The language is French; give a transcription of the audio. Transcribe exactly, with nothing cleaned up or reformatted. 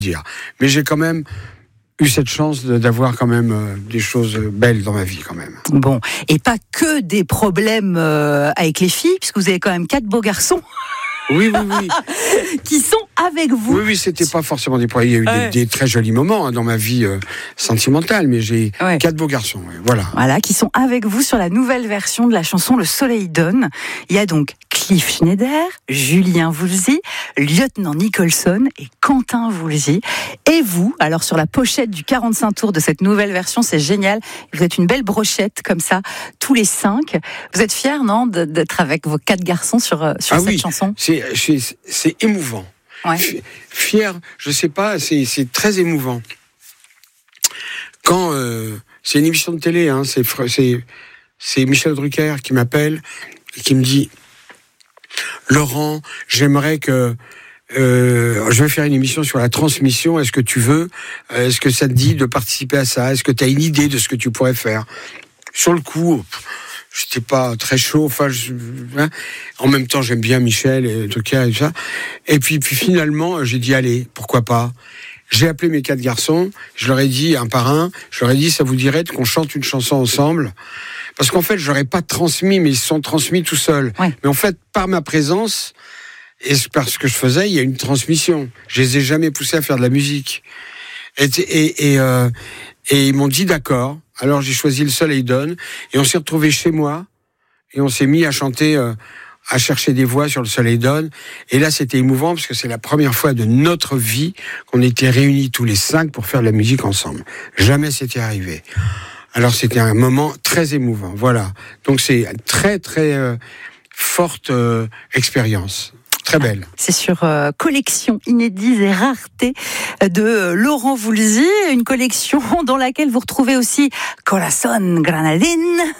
dire. Mais j'ai quand même eu cette chance de, d'avoir quand même euh, des choses belles dans ma vie quand même. Bon, et pas que des problèmes euh, avec les filles, puisque vous avez quand même quatre beaux garçons. Oui, oui, oui. qui sont avec vous. Oui, oui, c'était pas forcément des problèmes. Il y a eu ouais. des, des très jolis moments hein, dans ma vie euh, sentimentale, mais j'ai ouais. quatre beaux garçons. Ouais, voilà. Voilà, qui sont avec vous sur la nouvelle version de la chanson Le Soleil donne. Il y a donc Cliff Schneider, Julien Woolsey, Lieutenant Nicholson et Quentin Woolsey. Et vous, alors sur la pochette du quarante-cinq tours de cette nouvelle version, c'est génial. Vous êtes une belle brochette comme ça, tous les cinq. Vous êtes fiers, non, d'être avec vos quatre garçons sur, sur ah cette oui, chanson? C'est, c'est, c'est émouvant. Ouais. Fier, je sais pas, c'est, c'est très émouvant. Quand euh, c'est une émission de télé, hein, c'est, c'est, c'est Michel Drucker qui m'appelle et qui me dit « Laurent, j'aimerais que euh, je vais faire une émission sur la transmission. Est-ce que tu veux? Est-ce que ça te dit de participer à ça? Est-ce que tu as une idée de ce que tu pourrais faire ?» Sur le coup, j'étais pas très chaud. Enfin, je, hein. En même temps, j'aime bien Michel et Drucker et tout ça. Et puis, puis finalement, j'ai dit allez, pourquoi pas. J'ai appelé mes quatre garçons. Je leur ai dit un par un. Je leur ai dit ça vous dirait qu'on chante une chanson ensemble. Parce qu'en fait, je leur ai pas transmis, mais ils se sont transmis tout seuls. Ouais. Mais en fait, par ma présence et par ce que je faisais, il y a une transmission. Je les ai jamais poussés à faire de la musique. Et et et, euh, et ils m'ont dit d'accord. Alors j'ai choisi Le Soleil donne et on s'est retrouvés chez moi et on s'est mis à chanter, euh, à chercher des voix sur Le Soleil donne. Et là c'était émouvant parce que c'est la première fois de notre vie qu'on était réunis tous les cinq pour faire de la musique ensemble. Jamais c'était arrivé. Alors c'était un moment très émouvant. Voilà. Donc c'est une très très euh, forte euh, expérience. Très belle. C'est sur euh, collection inédite et rareté de euh, Laurent Woolsey, une collection dans laquelle vous retrouvez aussi Corazon Granadine.